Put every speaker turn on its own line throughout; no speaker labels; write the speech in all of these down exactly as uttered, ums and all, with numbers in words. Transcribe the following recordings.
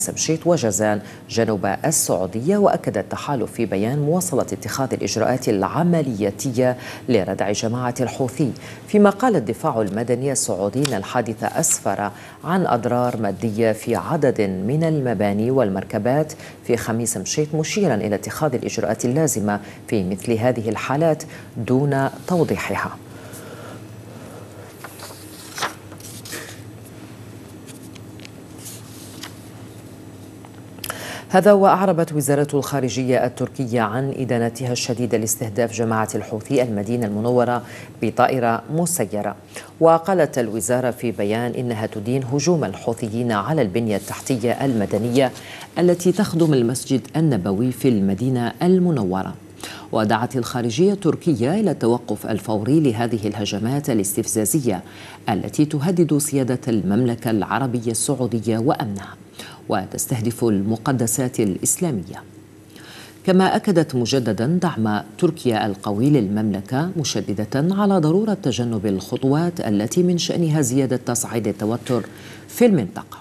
سمشيط وجازان جنوب السعودية. وأكد التحالف في بيان مواصلة اتخاذ الإجراءات العملياتية لردع جماعة الحوثي، فيما قال الدفاع المدني السعودي أن الحادث أسفر عن أضرار مادية في عدد من المباني والمركبات في خميس مشيط، مشيرا إلى اتخاذ الإجراءات اللازمة في مثل هذه الحالات دون توضيحها. هذا وأعربت وزارة الخارجية التركية عن إدانتها الشديدة لاستهداف جماعة الحوثي المدينة المنورة بطائرة مسيرة. وقالت الوزارة في بيان إنها تدين هجوم الحوثيين على البنية التحتية المدنية التي تخدم المسجد النبوي في المدينة المنورة. ودعت الخارجية التركية إلى التوقف الفوري لهذه الهجمات الاستفزازية التي تهدد سيادة المملكة العربية السعودية وأمنها وتستهدف المقدسات الإسلامية. كما أكدت مجددا دعم تركيا القوي للمملكة، مشددة على ضرورة تجنب الخطوات التي من شأنها زيادة تصعيد التوتر في المنطقة.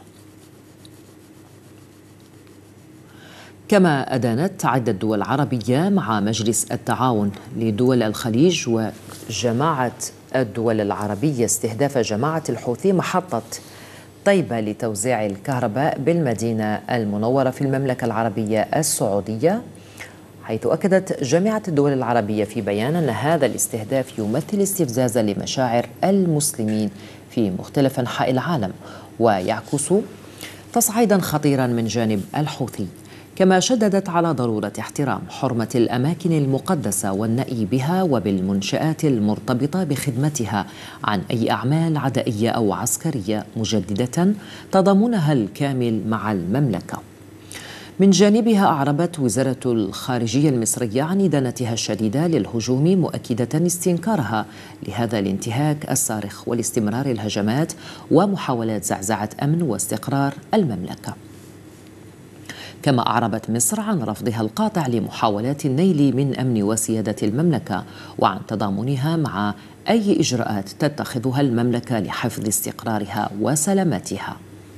كما أدانت عدة دول عربية مع مجلس التعاون لدول الخليج وجماعة الدول العربية استهداف جماعة الحوثي محطة طيبة لتوزيع الكهرباء بالمدينة المنورة في المملكة العربية السعودية، حيث أكدت جامعة الدول العربية في بيان أن هذا الاستهداف يمثل استفزازا لمشاعر المسلمين في مختلف أنحاء العالم ويعكس تصعيدا خطيرا من جانب الحوثي. كما شددت على ضرورة احترام حرمة الأماكن المقدسة والنأي بها وبالمنشآت المرتبطة بخدمتها عن أي أعمال عدائية أو عسكرية، مجددة تضامنها الكامل مع المملكة. من جانبها أعربت وزارة الخارجية المصرية عن إدانتها الشديدة للهجوم، مؤكدة استنكارها لهذا الانتهاك الصارخ والاستمرار الهجمات ومحاولات زعزعة أمن واستقرار المملكة. كما أعربت مصر عن رفضها القاطع لمحاولات النيل من أمن وسيادة المملكة، وعن تضامنها مع أي إجراءات تتخذها المملكة لحفظ استقرارها وسلامتها.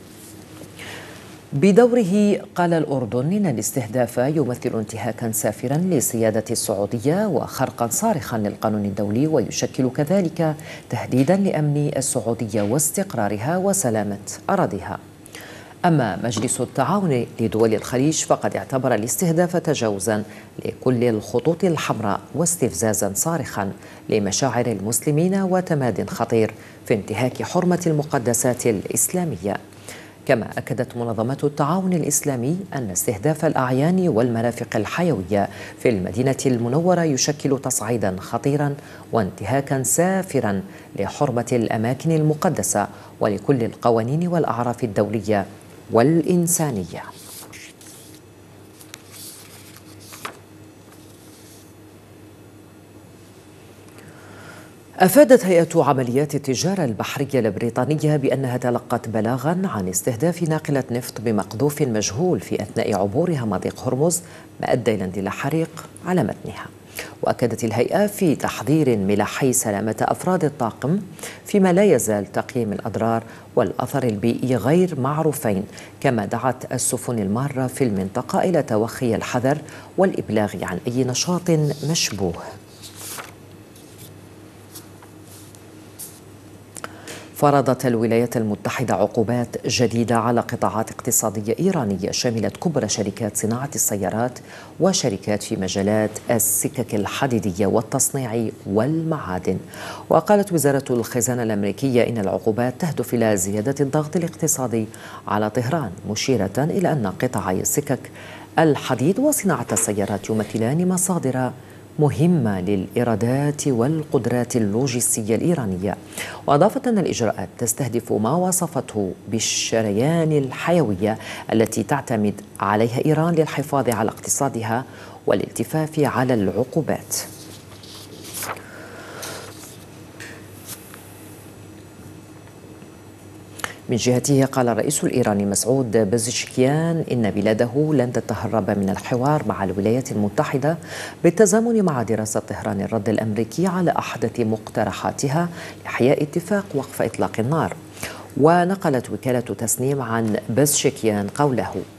بدوره قال الأردن إن الاستهداف يمثل انتهاكا سافرا لسيادة السعودية وخرقا صارخا للقانون الدولي، ويشكل كذلك تهديدا لأمن السعودية واستقرارها وسلامة أراضيها. أما مجلس التعاون لدول الخليج فقد اعتبر الاستهداف تجاوزا لكل الخطوط الحمراء واستفزازا صارخا لمشاعر المسلمين وتماد خطير في انتهاك حرمة المقدسات الإسلامية. كما أكدت منظمة التعاون الإسلامي أن استهداف الأعيان والمرافق الحيوية في المدينة المنورة يشكل تصعيدا خطيرا وانتهاكا سافرا لحرمة الأماكن المقدسة ولكل القوانين والأعراف الدولية والإنسانية. أفادت هيئة عمليات التجارة البحرية البريطانية بأنها تلقت بلاغا عن استهداف ناقلة نفط بمقذوف مجهول في أثناء عبورها مضيق هرمز، ما أدى إلى اندلاع حريق على متنها. وأكدت الهيئة في تحذير ملحي سلامة أفراد الطاقم، فيما لا يزال تقييم الأضرار والأثر البيئي غير معروفين. كما دعت السفن المارة في المنطقة إلى توخي الحذر والإبلاغ عن أي نشاط مشبوه. فرضت الولايات المتحدة عقوبات جديدة على قطاعات اقتصادية إيرانية شملت كبرى شركات صناعة السيارات وشركات في مجالات السكك الحديدية والتصنيع والمعادن. وقالت وزارة الخزانة الأمريكية إن العقوبات تهدف إلى زيادة الضغط الاقتصادي على طهران، مشيرة إلى أن قطاعي السكك الحديد وصناعة السيارات يمثلان مصادر مهمة للإيرادات والقدرات اللوجستية الإيرانية. وأضافت أن الإجراءات تستهدف ما وصفته بالشريان الحيوية التي تعتمد عليها إيران للحفاظ على اقتصادها والالتفاف على العقوبات. من جهته قال الرئيس الإيراني مسعود بزشكيان إن بلاده لن تتهرب من الحوار مع الولايات المتحدة بالتزامن مع دراسة طهران الرد الأمريكي على أحدث مقترحاتها لإحياء اتفاق وقف إطلاق النار. ونقلت وكالة تسنيم عن بزشكيان قوله: